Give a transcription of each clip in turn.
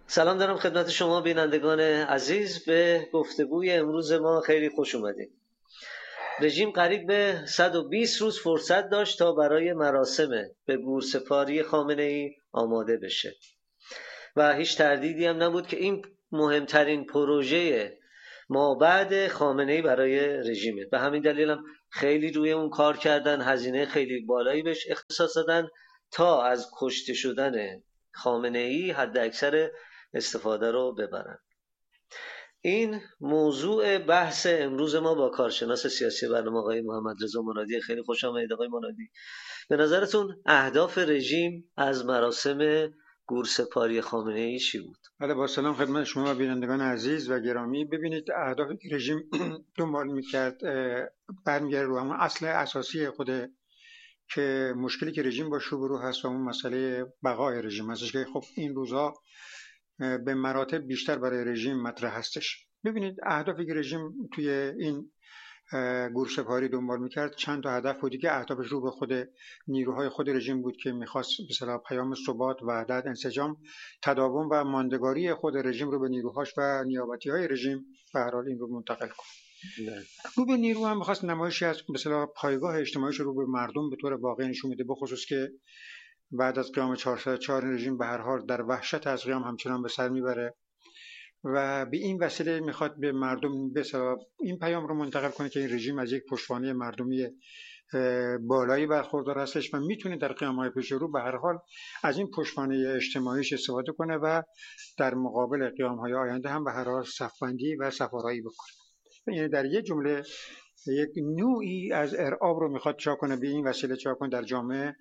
سلام دارم خدمت شما بینندگان عزیز. به گفتگوی امروز ما خیلی خوش اومدید. رژیم قریب به 120 روز فرصت داشت تا برای مراسم به گورسپاری خامنه‌ای آماده بشه و هیچ تردیدی هم نبود که این مهمترین پروژه ما بعد خامنه‌ای برای رژیمه. به همین دلیل هم خیلی روی اون کار کردن، هزینه خیلی بالایی بهش اختصاص دادن تا از کشته شدن خامنه‌ای حد اکثر استفاده رو ببرن. این موضوع بحث امروز ما با کارشناس سیاسی برنامه آقای محمد رضا مرادی. خیلی خوش آمدید آقای مرادی. به نظرتون اهداف رژیم از مراسم گورسپاری خامنه‌ای چی بود؟ بله، با سلام خدمت شما و بینندگان عزیز و گرامی. ببینید، اهدافی که رژیم دنبال میکرد برمیگرده رو همون اصل اساسی خوده که مشکلی که رژیم با روبرو هست و اون مسئله بقای رژیم هستش که خب این روزها به مراتب بیشتر برای رژیم مطرح هستش. ببینید، اهدافی که رژیم توی این گورسپاری دنبال میکرد چند تا هدف بودی که اهدافش رو به خود نیروهای خود رژیم بود که میخواست به اصطلاح پیام ثبات، وحدت، انسجام، تداوم و ماندگاری خود رژیم رو به نیروهاش و نیابتی‌های رژیم به هر حال این رو منتقل کنه. رو به نیرو هم میخواست نمایشی از به اصطلاح پایگاه اجتماعیش رو به مردم به طور واقعی نشون میده، بخصوص که بعد از قیام 404 رژیم به هر حال در وحشت از قیام همچنان به سر میبره و به این وسیله میخواد به مردم به اصطلاح این پیام رو منتقل کنه که این رژیم از یک پشتوانه مردمی بالایی برخوردار هستش و میتونه در قیام‌های پیش رو به هر حال از این پشتوانه اجتماعیش استفاده کنه و در مقابل قیام‌های آینده هم به هر حال صف‌بندی و صف‌آرایی بکنه. یعنی در یک جمله یک نوعی از ارعاب رو میخواد چا کنه، به این وسیله چا کنه در جامعه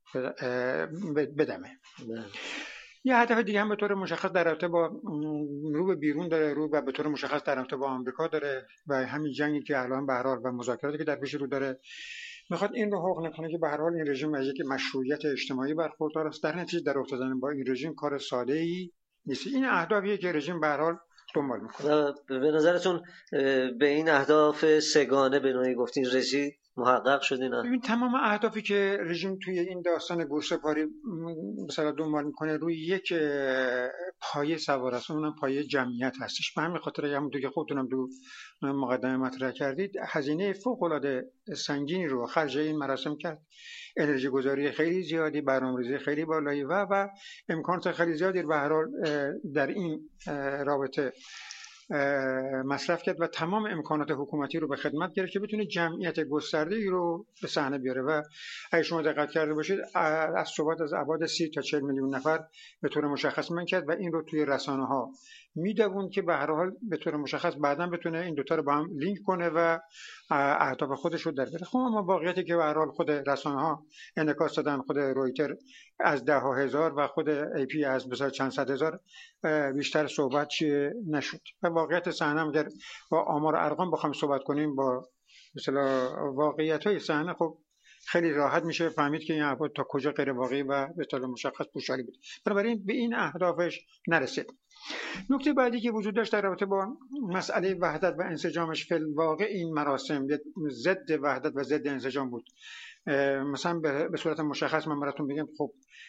بدمه. یه هدف دیگه هم به طور مشخص در رابطه با رو به بیرون داره، رو و به طور مشخص در رابطه با آمریکا داره و همین جنگی که الان به هر حال و مذاکراتی که در پیش رو داره، میخواد این رو حقن کنه که به هر حال این رژیم از یک مشروعیت اجتماعی برخوردار است. در نتیجه در افتادن با این رژیم کار ساده‌ای نیست. این اهدافیه که رژیم به هر حال دنبال میکنه. به نظرتون به این اهداف سگانه به نوعی گفتین رژیم محقق شده نه؟ ببین، تمام اهدافی که رژیم توی این داستان گورسپاری مثلا دنبال میکنه روی یک پایه سوار است، اونم پایه جمعیت هستش. به همین خاطر همونطور که خودتونم تو مقدمه مطرح کردید، هزینه فوق العاده سنگینی رو خرج این مراسم کرد. انرژی گذاری خیلی زیادی، برنامه‌ریزی خیلی بالایی و امکانات خیلی زیادی به هر حال در این رابطه مصرف کرد و تمام امکانات حکومتی رو به خدمت گرفت که بتونه جمعیت گسترده‌ای رو به صحنه بیاره. و اگه شما دقت کرده باشید، از صحبت از ابعاد 30 تا 40 میلیون نفر به طور مشخص من کرد و این رو توی رسانه‌ها میدوون که به هر حال به طور مشخص بعداً بتونه این دوتا رو با هم لینک کنه و اهداف خودش رو در بیاره. خب اما واقعیتی که به هر حال خود رسانه‌ها انعکاس دادن، خود رویتر از 10,000 و خود ای پی از مثلا چند صد هزار بیشتر صحبت نشد. و واقعیت صحنه اگر با آمار و ارقام بخوام صحبت کنیم، با مثلا واقعیت‌های صحنه، خب خیلی راحت میشه فهمید که این ابعاد تا کجا غیر واقعی و به طور مشخص پوشالی بود. بنابراین به این اهدافش نرسید. نکته بعدی که وجود داشت در رابطه با مسئله وحدت و انسجامش، فی الواقع این مراسم ضد وحدت و ضد انسجام بود. مثلا به صورت مشخص من براتون بگم، خب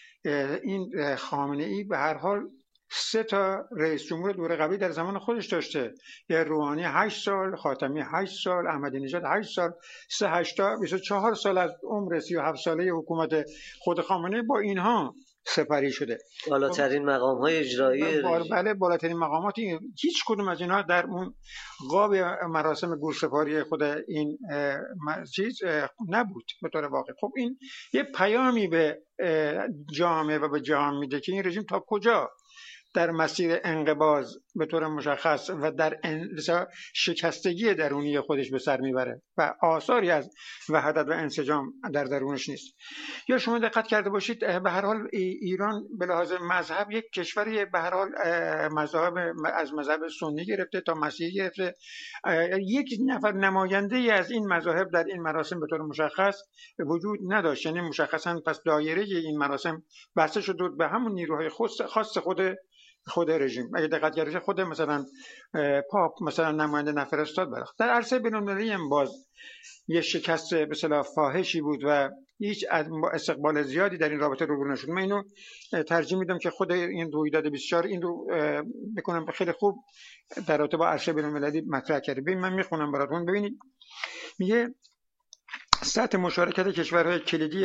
این خامنه‌ای به هر حال 3 تا رئیس جمهور دوره قبلی در زمان خودش داشته. یه روحانی 8 سال، خاتمی 8 سال، احمدی نژاد 8 سال، 3 8 تا 24 سال از عمر 37 ساله حکومت خود خامنه‌ای با اینها سپری شده. بالاترین مقام‌های اجرایی بله، بالاترین مقامات. هیچ کدوم از اینها در اون قاب مراسم گورسپاری خود این چیز نبود به طور واقع. خب این یه پیامی به جامعه و به جهان میده که این رژیم تا کجا در مسیر انقباض به طور مشخص و در شکستگی درونی خودش به سر میبره و آثاری از وحدت و انسجام در درونش نیست. یا شما دقت کرده باشید، به هر حال ایران به لحاظ مذهب یک کشوری به هر حال مذهب از مذهب سنی گرفته تا مسیحی گرفته، یک نفر نماینده ای از این مذاهب در این مراسم به طور مشخص وجود نداشت. یعنی مشخصا پس دایره این مراسم بسته شد به همون نیروهای خاص خود خود رژیم. اگه دقت کردید خود مثلا پاپ مثلا نماینده نفرستاد برای در عرصه بین‌المللی هم باز یه شکست به اصطلاح فاحشی بود و هیچ استقبال زیادی در این رابطه روبرو نشد. من اینو ترجیح میدم که خود این رویداد 24 این رو بکنم خیلی خوب در رابطه با عرصه بین‌المللی مطرح کرده. ببین من میخونم براتون. ببینید میگه سطح مشارکت کشورهای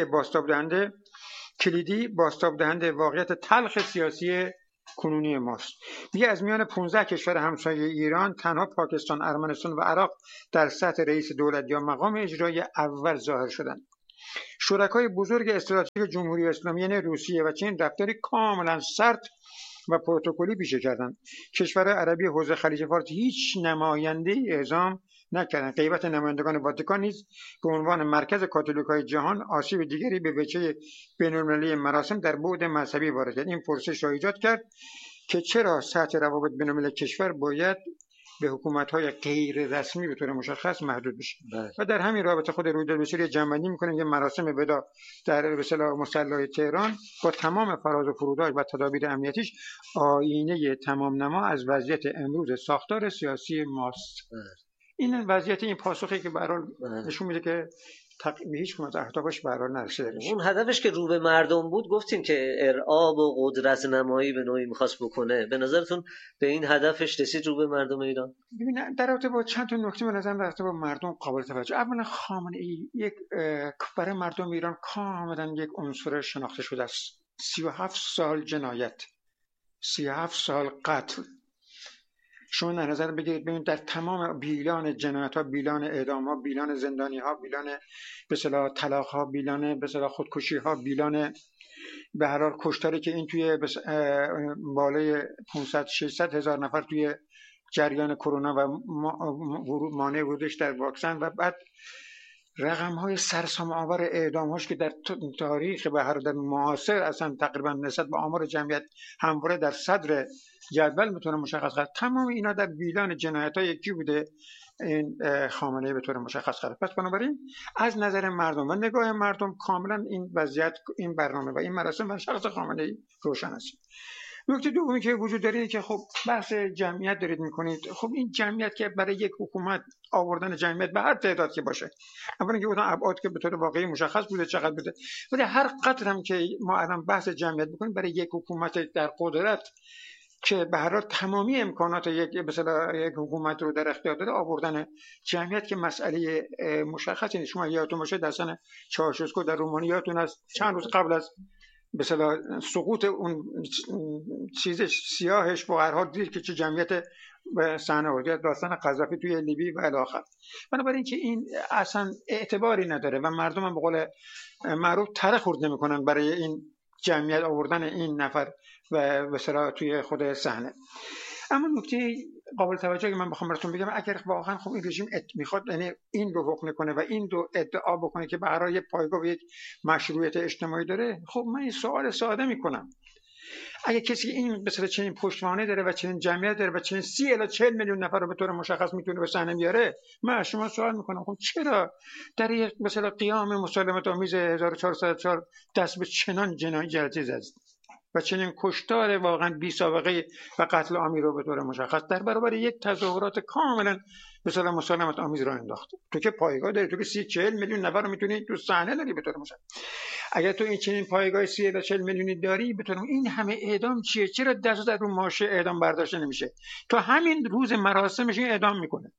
کلیدی بازتاب دهنده واقعیت تلخ سیاسی کنونی ماست. میگه از میان 15 کشور همسایه ایران تنها پاکستان، ارمنستان و عراق در سطح رئیس دولت یا مقام اجرایی اول ظاهر شدند. شرکای بزرگ استراتژیک جمهوری اسلامی یعنی روسیه و چین رفتاری کاملا سرد و پروتکلی پیشه کردند. کشورهای عربی حوزه خلیج فارس هیچ نماینده‌ای اعزام نکردند. غیبت نمایندگان واتیکان نیز به عنوان مرکز کاتولیک‌های جهان آسیب دیگری به وجه بین‌المللی مراسم در بعد مذهبی وارد کرد. این پرسش را ایجاد کرد که چرا سطح روابط بین‌المللی کشور باید به حکومت‌های غیر رسمی به طور مشخص محدود بشه. و در همین رابطه خود رویداد 24 جنبندی می‌کنه که مراسم وداع در به اصطلاح مصلی تهران با تمام فراز و فرودهاش و تدابیر امنیتیش آینه تمام نما از وضعیت امروز ساختار سیاسی ماست. این وضعیت این پاسخی که به هر حال نشون میده که به هیچ کدوم از اهدافش به هر حال نرسیده. اون هدفش که رو به مردم بود گفتیم که ارعاب و قدرت نمایی به نوعی می‌خواست بکنه. به نظرتون به این هدفش رسید رو به مردم ایران؟ ببین در رابطه با چند تا نکته به نظر رابطه با مردم قابل توجه. اولا خامنه‌ای یک برای مردم ایران کاملا یک عنصر شناخته شده است. 37 سال جنایت، 37 سال قتل. شما در نظر بگیرید ببینید در تمام بیلان جنایت‌ها، بیلان اعدام‌ها، بیلان زندانی‌ها، بیلان به اصطلاح طلاق‌ها، بیلان به اصطلاح خودکشی‌ها، بیلان به هر حال کشتاری که این توی بالای 500 600 هزار نفر توی جریان کرونا و مانع ورودش در واکسن و بعد رقم‌های سرسام آور اعدام‌هاش که در تاریخ به هر در معاصر اصلا تقریبا نسبت به آمار جمعیت همواره در صدر جدول میتونه مشخص کنه. تمام اینا در بیلان جنایت‌های یکی بوده این خامنه‌ای به طور مشخص کرد. پس بنابراین از نظر مردم و نگاه مردم کاملا این وضعیت، این برنامه و این مراسم و شخص خامنه‌ای روشن است. نکته دومی که وجود داره اینه که خب بحث جمعیت دارید میکنید. خب این جمعیت که برای یک حکومت آوردن جمعیت به هر تعداد که باشه، اولا که اون ابعاد که به طور واقعی مشخص بوده چقدر بوده، ولی هر قدر هم که ما الان بحث جمعیت بکنیم برای یک حکومت در قدرت که به هر حال تمامی امکانات یک مثلا یک حکومت رو در اختیار داره، آوردن جمعیت که مسئله مشخصی نیست. شما یادتون باشه در سن چاوشسکو در رومانی یادتون از چند روز قبل از به اصطلاح سقوط اون چیز سیاهش با هر حال دید که چه جمعیت به صحنه آورد، داستان قذافی توی لیبی و الی آخر. بنابراین که این اصلا اعتباری نداره و مردم هم به قول معروف تره خورد نمی‌کنن برای این جمعیت آوردن این نفر و به اصطلاح توی خود صحنه. اما نکته قابل توجهی که من بخوام براتون بگم، اگر واقعا خب این رژیم میخواد یعنی این رو حکم کنه و این رو ادعا بکنه که برای پایگاه و یک مشروعیت اجتماعی داره، خب من این سوال ساده میکنم. اگر کسی این به اصطلاح چنین پشتوانه داره و چنین جمعیت داره و چنین 30 الی 40 میلیون نفر رو به طور مشخص میتونه به صحنه بیاره، من از شما سوال میکنم خب چرا در یک مثلا قیام مسالمت آمیز 1404 دست به چنان جنایتی زد و چنین کشتار واقعا بی سابقه و قتل عامی رو به طور مشخص در برابر یک تظاهرات کاملا مثلا مسالمت آمیز را انداخت. تو که پایگاه داری، تو که 30 40 میلیون نفر رو میتونی تو صحنه داری به طور مشخص. اگر تو این چنین پایگاه 30 الی 40 میلیونی داری، بتونم این همه اعدام چیه؟ چرا دست از رو ماشه اعدام برداشته نمیشه؟ تو همین روز مراسمش اعدام میکنه.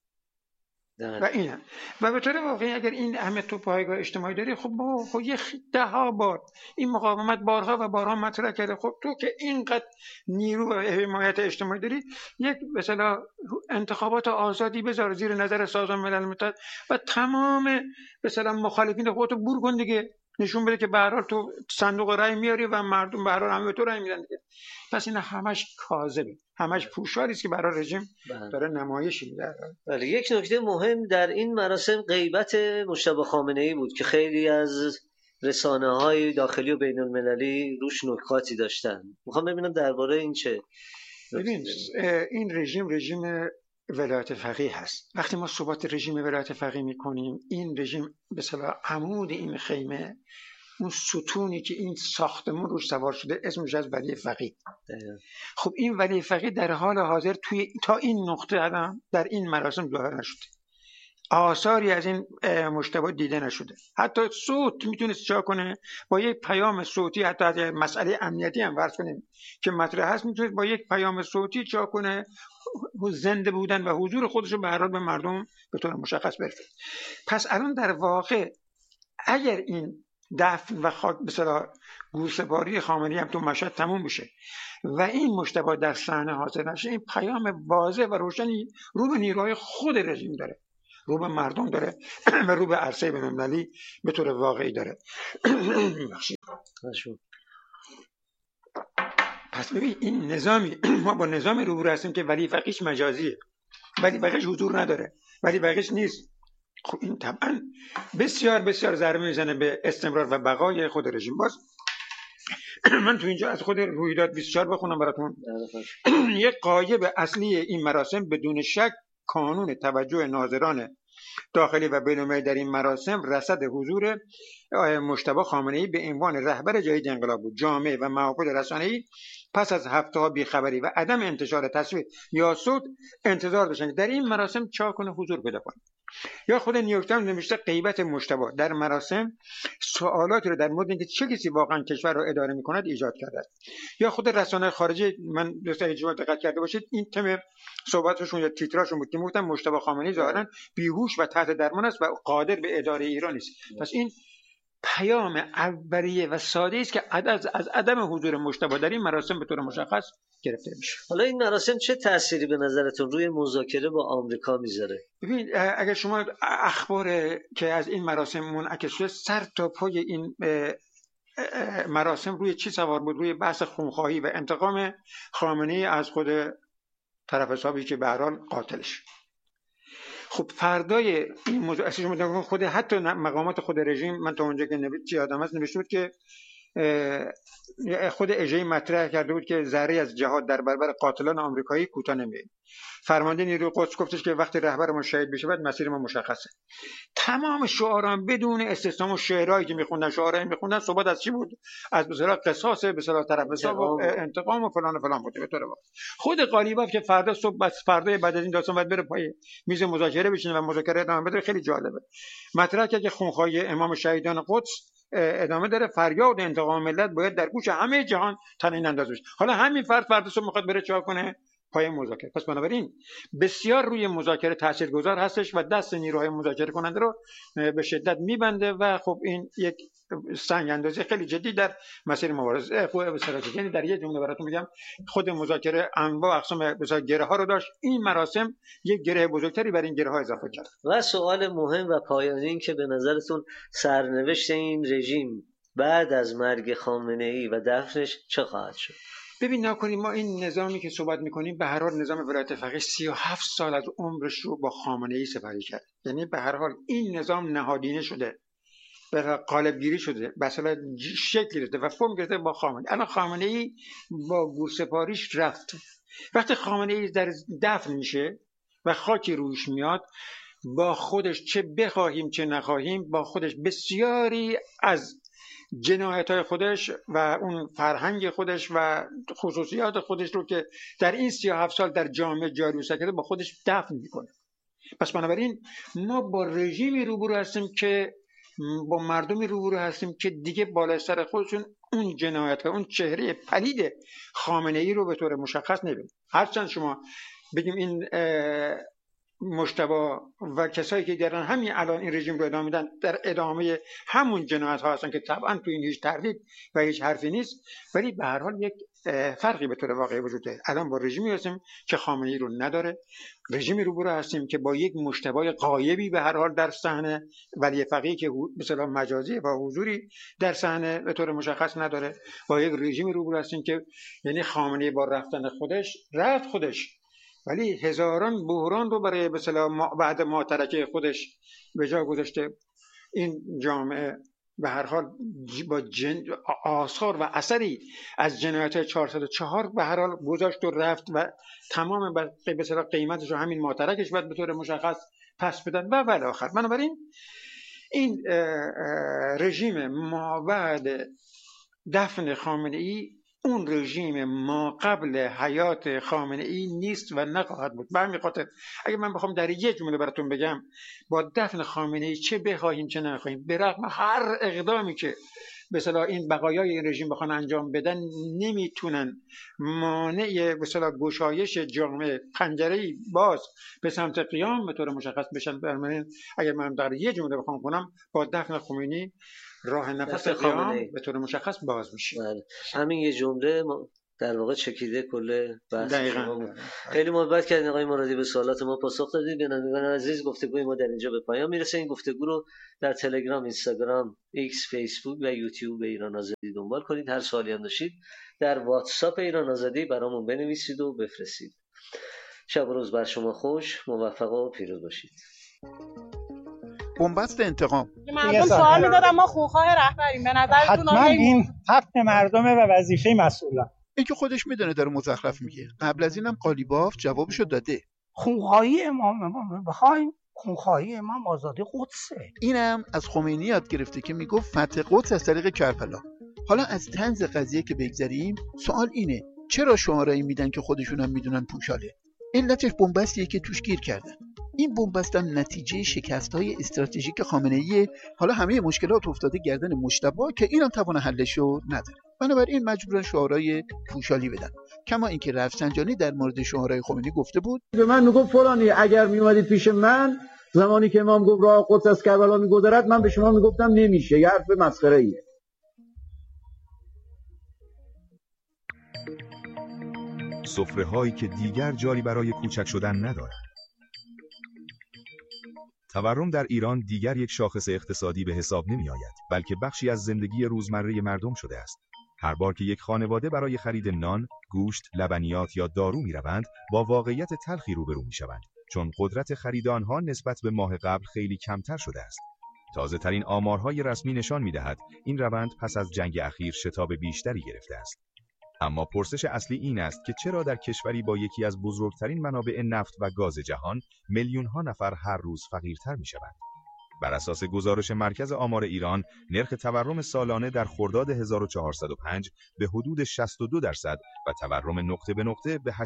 و اینه و به طور واقعی اگر این همه تو پایگاه اجتماعی داری، خب یه ده ها بار این مقاومت بارها و بارها مطرح کرده. خب تو که اینقدر نیرو و حمایت اجتماعی داری، یک مثلا انتخابات آزادی بذار زیر نظر سازمان ملل متحد و تمام مثلا مخالفین خودتو بور کن دیگه، نشون بده که به هر حال تو صندوق رای میاری و مردم به هر حال همه به تو رای میدن دیگه. پس این همش کاذبه، همش پوشاری است که برای رژیم داره نمایش میده. ولی یک نکته مهم در این مراسم غیبت مجتبی خامنه‌ای بود که خیلی از رسانه‌های داخلی و بین‌المللی روش نکاتی داشتن. میخوام ببینم درباره این چه. ببین این رژیم ولایت فقیه هست. وقتی ما صحبت رژیم ولایت فقیه میکنیم، این رژیم به اصطلاح عمود این خیمه اون ستونی که این ساختمون روش سوار شده اسمش از ولی فقیه. خب این ولی فقیه در حال حاضر تا این نقطه در این مراسم ظاهر نشده، آثاری از این مجتبی دیده نشده. حتی صوت میتونست چا کنه با یک پیام صوتی، حتی از مسئله امنیتی هم فرض کنیم که مطرح هست، میتونست با یک پیام صوتی چا کنه زنده بودن و حضور خودش رو به هر حال به مردم به طور مشخص برسونه. پس الان در واقع اگر این دفن و خاک به اصطلاح گورسپاری خامنه‌ای هم تو مشهد تموم بشه و این مجتبی در صحنه حاضر نشه، این پیام واضح و روشنی رو به نیروهای خود رژیم داره، رو به مردم داره و رو به عرصه بین‌المللی به طور واقعی داره. پس ببین این نظامی ما با نظامی روبرو هستیم که ولی فقیهش مجازیه، ولی فقیهش حضور نداره، ولی فقیهش نیست. خب این طبعا بسیار بسیار ضربه میزنه به استمرار و بقای خود رژیم. باز من تو اینجا از خود رویداد 24 بخونم براتون. یک غایب اصلی این مراسم بدون شک کانون توجه ناظران داخلی و بین‌المللی در این مراسم رصد حضور مجتبی خامنه‌ای به عنوان رهبر جدید انقلاب بود. جامعه و محافل رسانه‌ای پس از هفته‌ها بیخبری و عدم انتشار تصویر یا صوت انتظار داشتند در این مراسم چا کنه حضور پیدا کنه. یا خود نیویورک تایمز نوشته غیبت مجتبی در مراسم سوالاتی رو در مورد اینکه چه کسی واقعا کشور رو اداره می‌کند ایجاد کرده است. یا خود رسانه‌های خارجی، من دوستان اجازه دقت کرده باشید، این تم صحبتشون یا تیتراشون بود که میگفتن مجتبی خامنه‌ای ظاهراً بیهوش و تحت درمان است و قادر به اداره ایران نیست. پس این پیام اولیه و ساده است که از عدم حضور مجتبی در این مراسم به طور مشخص گرفته میشه. حالا این مراسم چه تأثیری به نظرتون روی مذاکره با آمریکا میذاره؟ ببین اگر شما اخبار که از این مراسم منعکس شده، سر تا پای این مراسم روی چی سوار بود؟ روی بحث خونخواهی و انتقام خامنه‌ای از خود طرف حسابی که به هر حال قاتلش. خب فردای این موضوع اصلا خود حتی مقامات خود رژیم، من تا اونجا که یادم هست نوشته بود که خود اژه‌ای مطرح کرده بود که ذره از جهاد در برابر قاتلان آمریکایی کوتاه نمیاد. فرمانده نیروی قدس گفتش که وقتی رهبر ما شهید بشه بعد مسیر ما مشخصه. تمام شعاران بدون استثنا و شعرهایی که میخوندن، شعارهایی میخوندن صحبت از چی بود؟ از مثلا قصاص، به اصطلاح طرف حساب و انتقام و فلان و فلان بود. به طور واقع خود قالیباف که فردا صبح فردای بعد از این داستان باید بره پای میز مذاکره بشینه و مذاکره ادامه بده، خیلی جالبه. مطرح کرد که خونخواهی امام شهیدان قدس ادامه داره، فریاد انتقام ملت باید در گوش همه جهان تعیین انداز بشه. حالا همین فردا صبح میخواد بره چا کنه؟ پای مذاکره. پس بنابراین بسیار روی مذاکره تاثیرگذار هستش و دست نیروهای مذاکره کننده رو به شدت میبنده و خب این یک سنگ اندازی خیلی جدی در مسیر مبارزه خوب استراتژی. یعنی در یک جمله براتون میگم خود مذاکره انواع اقسام بسیار گره ها رو داشت، این مراسم یک گره بزرگتری بر این گره ها اضافه کرد. و سوال مهم و پایانی این که به نظرتون سرنوشت این رژیم بعد از مرگ خامنه‌ای و دفنش چه خواهد شد؟ ببین نکنیم ما این نظامی که صحبت میکنیم به هر حال نظام ولایت فقیه 37 سال از عمرش رو با خامنه‌ای سپری کرد. یعنی به هر حال این نظام نهادینه شده، به قالب گیری شده، به اصطلاح شکل گرفته و فرم گرفته با خامنه‌ای. الان خامنه‌ای با گورسپاریش رفت. وقتی خامنه‌ای در دفن میشه و خاکی روش میاد، با خودش چه بخواهیم چه نخواهیم با خودش بسیاری از جنایت‌های خودش و اون فرهنگ خودش و خصوصیات خودش رو که در این 37 سال در جامعه جاری و ساکته با خودش دفن میکنه. پس بنابراین ما با رژیمی روبرو هستیم که با مردمی روبرو هستیم که دیگه بالای سر خودشون اون جنایت و اون چهره پلید خامنه‌ای رو به طور مشخص نبینیم. هرچند شما بگیم این مجتبی و کسایی که دارن همین الان این رژیم رو ادامه میدن در ادامه همون جنایت ها هستن که طبعا تو این هیچ تردید و هیچ حرفی نیست، ولی به هر حال یک فرقی به طور واقعی وجود داره. الان با رژیمی هستیم که خامنه‌ای رو نداره، رژیمی روبرو هستیم که با یک مجتبی غایبی به هر حال در صحنه، ولی فقیهی که به اصطلاح مجازی و حضوری در صحنه به طور مشخص نداره، با یک رژیمی روبرو هستیم که یعنی خامنه‌ای با رفتن خودش رفت خودش، ولی هزاران بحران رو برای به اصطلاح بعد ماترکه خودش به جا گذاشته. این جامعه به هر حال با آثار و اثری از جنایت 404 به هر حال گذاشت و رفت و تمام به اصطلاح قیمتش رو همین ماترکش باید به طور مشخص پس بدن و الی آخر. بنابراین این رژیم ما بعد دفن خامنه ای اون رژیم ما قبل حیات خامنه ای نیست و نخواهد بود. به همین خاطر اگه من بخوام در یک جمله براتون بگم با دفن خامنه ای چه بخواهیم چه نخواهیم، به رغم هر اقدامی که به اصطلاح این بقایای این رژیم بخوان انجام بدن، نمیتونن مانع به اصطلاح گشایش جامعه، پنجره باز به سمت قیام به طور مشخص بشن. بنابراین اگر من در یک جمله بخوام کنم، با دفن خمینی راه نفس قیام به طور مشخص باز میشه. همین یه جمله در واقع چکیده کل بحث شما بود. خیلی محبت کردین آقای مرادی، به سوالات ما پاسخ دادید. بینندگان عزیز، گفتگوی ما در اینجا به پایان میرسه. این گفتگو رو در تلگرام، اینستاگرام، ایکس، فیسبوک و یوتیوب ایران آزادی دنبال کنید. هر سوالی هم داشتید در واتساپ ایران آزادی برامون بنویسید و بفرستید. شب و روز بر شما خوش، موفق و پیروز باشید. بنبست انتقام. مردم سوال می‌دادن ما خوخای رهبریم، به نظرتون حتما این حق مردمه و وظیفه مسئولان. این که خودش میدونه داره مزخرف میگه. قبل از اینم قالیباف جوابشو داده. خونخواهی امام بخوایم، خونخواهی امام آزادی قدسه. اینم از خمینی یاد گرفته که میگفت فتح قدس از طریق کربلا. حالا از طنز قضیه که بگذریم، سوال اینه چرا شعارایی میدن که خودشون هم میدونن پوشاله؟ علتش بنبستیه که توش گیر کردن. این بنبست هم نتیجه شکست‌های استراتژیک خامنه‌ای. حالا همه مشکلات افتاده گردن مجتبی که اینم توان حلشو نداره. بنابراین مجبورن شعارهای پوشالی بدن. کما اینکه رفسنجانی در مورد شعارهای خمینی گفته بود، به من میگفت فلانی اگر میومدید پیش من زمانی که امام گفت راه قدس از کربلا میگذرد، من به شما میگفتم نمیشه. یه حرف مسخره‌ایه. سفره‌هایی که دیگر جایی برای کوچک شدن ندارند. تورم در ایران دیگر یک شاخص اقتصادی به حساب نمی آید، بلکه بخشی از زندگی روزمره مردم شده است. هر بار که یک خانواده برای خرید نان، گوشت، لبنیات یا دارو می روند، با واقعیت تلخی روبرو می شوند، چون قدرت خرید آنها نسبت به ماه قبل خیلی کمتر شده است. تازه ترین آمارهای رسمی نشان می دهد این روند پس از جنگ اخیر شتاب بیشتری گرفته است. اما پرسش اصلی این است که چرا در کشوری با یکی از بزرگترین منابع نفت و گاز جهان میلیون‌ها نفر هر روز فقیرتر می‌شوند؟ بر اساس گزارش مرکز آمار ایران، نرخ تورم سالانه در خرداد 1405 به حدود 62% و تورم نقطه به نقطه به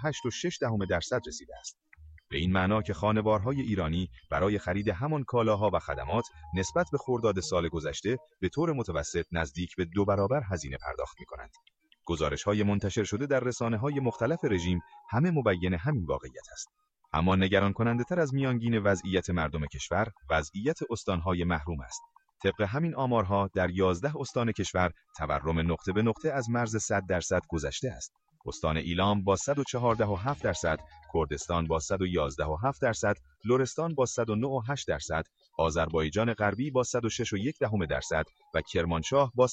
88.6% رسیده است. به این معنا که خانوارهای ایرانی برای خرید همان کالاها و خدمات نسبت به خرداد سال گذشته به طور متوسط نزدیک به 2 برابر هزینه پرداخت می‌کنند. گزارش‌های منتشر شده در رسانه‌های مختلف رژیم همه مبین همین واقعیت است. اما نگران کننده‌تر از میانگین وضعیت مردم کشور، وضعیت استان‌های محروم است. طبق همین آمارها در 11 استان کشور تورم نقطه به نقطه از مرز 100% گذشته است. استان ایلام با 114.7%، کردستان با 111.7%، لرستان با 109.8%، آذربایجان غربی با 106.1% و کرمانشاه با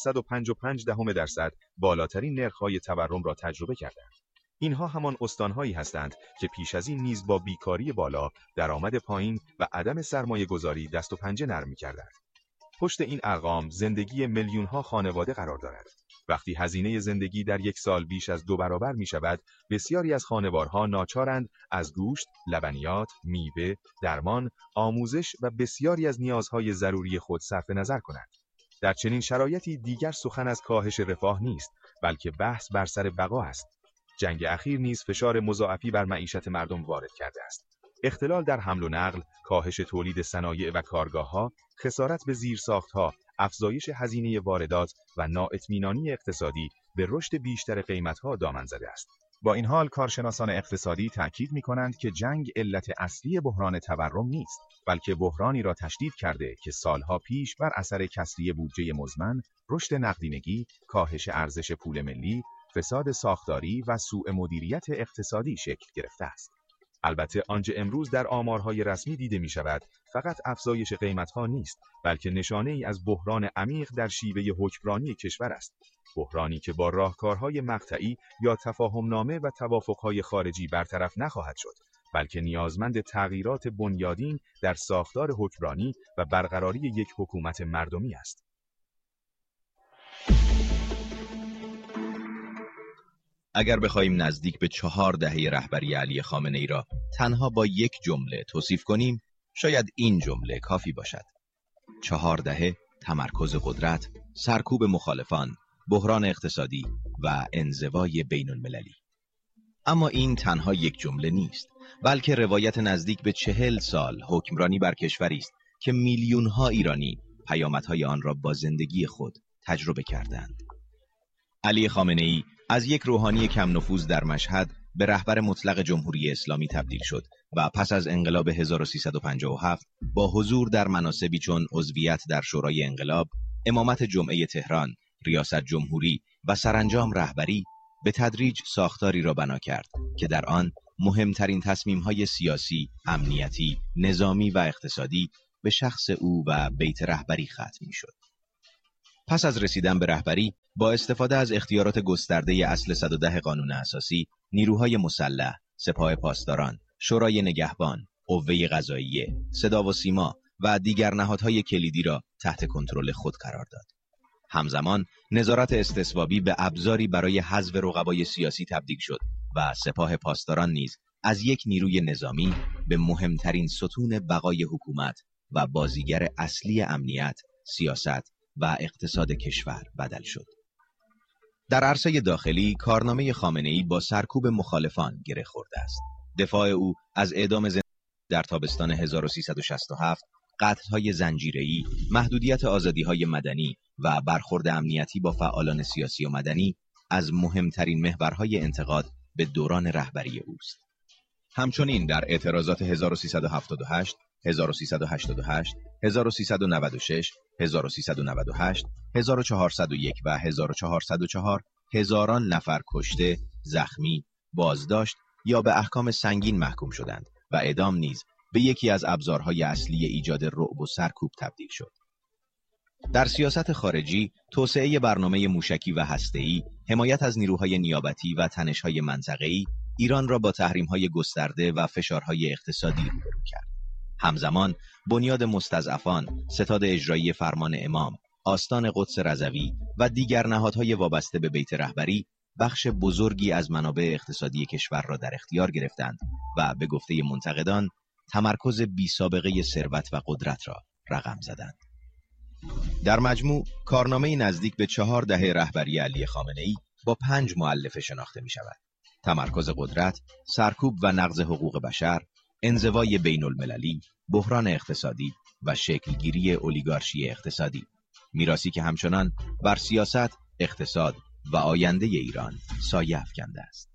105.5% بالاترین نرخ‌های تورم را تجربه کردند. اینها همان استان‌هایی هستند که پیش از این نیز با بیکاری بالا، درآمد پایین و عدم سرمایه‌گذاری دست و پنجه نرم می‌کردند. پشت این ارقام زندگی میلیون‌ها خانواده قرار دارد. وقتی هزینه زندگی در یک سال بیش از 2 برابر می شود، بسیاری از خانوارها ناچارند از گوشت، لبنیات، میوه، درمان، آموزش و بسیاری از نیازهای ضروری خود صرف نظر کنند. در چنین شرایطی دیگر سخن از کاهش رفاه نیست، بلکه بحث بر سر بقا است. جنگ اخیر نیز فشار مضاعفی بر معیشت مردم وارد کرده است. اختلال در حمل و نقل، کاهش تولید صنایع و کارگاه‌ها، خسارت به زیرساخت‌ها، افزایش هزینه واردات و نااطمینانی اقتصادی به رشد بیشتر قیمت‌ها دامن زده است. با این حال کارشناسان اقتصادی تأکید می‌کنند که جنگ علت اصلی بحران تورم نیست، بلکه بحرانی را تشدید کرده که سالها پیش بر اثر کسری بودجه مزمن، رشد نقدینگی، کاهش ارزش پول ملی، فساد ساختاری و سوء مدیریت اقتصادی شکل گرفته است. البته آنچه امروز در آمارهای رسمی دیده می شود فقط افزایش قیمت‌ها نیست، بلکه نشانه‌ای از بحران عمیق در شیوه حکمرانی کشور است. بحرانی که با راهکارهای مقطعی یا تفاهمنامه و توافقهای خارجی برطرف نخواهد شد، بلکه نیازمند تغییرات بنیادین در ساختار حکمرانی و برقراری یک حکومت مردمی است. اگر بخوایم نزدیک به 4 دهه رهبری علی خامنه‌ای را تنها با یک جمله توصیف کنیم، شاید این جمله کافی باشد: 4 دهه تمرکز قدرت، سرکوب مخالفان، بحران اقتصادی و انزوای بین المللی. اما این تنها یک جمله نیست، بلکه روایت نزدیک به 40 سال حکمرانی بر کشوری است که میلیون‌ها ایرانی پیامدهای آن را با زندگی خود تجربه کردند. علی خامنه‌ای از یک روحانی کم نفوذ در مشهد به رهبر مطلق جمهوری اسلامی تبدیل شد و پس از انقلاب 1357 با حضور در مناصبی چون عضویت در شورای انقلاب، امامت جمعه تهران، ریاست جمهوری و سرانجام رهبری به تدریج ساختاری را بنا کرد که در آن مهمترین تصمیم‌های سیاسی، امنیتی، نظامی و اقتصادی به شخص او و بیت رهبری ختم می‌شد. پس از رسیدن به رهبری، با استفاده از اختیارات گسترده اصل 110 قانون اساسی، نیروهای مسلح، سپاه پاسداران، شورای نگهبان، قوه قضاییه، صدا و سیما و دیگر نهادهای کلیدی را تحت کنترل خود قرار داد. همزمان نظارت استصوابی به ابزاری برای حذف رقبای سیاسی تبدیل شد و سپاه پاسداران نیز از یک نیروی نظامی به مهمترین ستون بقای حکومت و بازیگر اصلی امنیت، سیاست و اقتصاد کشور بدل شد. در عرصه داخلی، کارنامه خامنه‌ای با سرکوب مخالفان گره خورده است. دفاع او از اعدام زندانی در تابستان 1367، قتل‌های زنجیره‌ای، محدودیت آزادی‌های مدنی و برخورد امنیتی با فعالان سیاسی و مدنی از مهمترین محورهای انتقاد به دوران رهبری اوست. همچنین در اعتراضات 1378، 1388، 1396، 1398، 1401 و 1404 هزاران نفر کشته، زخمی، بازداشت یا به احکام سنگین محکوم شدند و اعدام نیز به یکی از ابزارهای اصلی ایجاد رعب و سرکوب تبدیل شد. در سیاست خارجی، توسعه برنامه موشکی و هسته‌ای، حمایت از نیروهای نیابتی و تنش‌های منطقه‌ای ایران را با تحریم‌های گسترده و فشارهای اقتصادی روبرو کرد. همزمان بنیاد مستضعفان، ستاد اجرایی فرمان امام، آستان قدس رضوی و دیگر نهادهای وابسته به بیت رهبری بخش بزرگی از منابع اقتصادی کشور را در اختیار گرفتند و به گفته منتقدان تمرکز بی‌سابقه ثروت و قدرت را رقم زدند. در مجموع کارنامه نزدیک به 4 دهه رهبری علی خامنه‌ای با 5 مؤلفه شناخته می شود: تمرکز قدرت، سرکوب و نقض حقوق بشر، انزوای بین المللی، بحران اقتصادی و شکلگیری اولیگارشی اقتصادی، میراثی که همچنان بر سیاست، اقتصاد و آینده ایران سایه افکنده است.